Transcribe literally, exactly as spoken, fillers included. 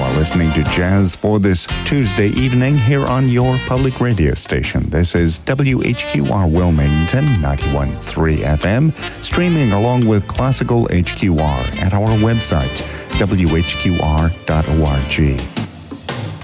are listening to Jazz for this Tuesday evening here on your public radio station. This is W H Q R Wilmington, ninety-one point three F M, streaming along with Classical H Q R at our website, w h q r dot org.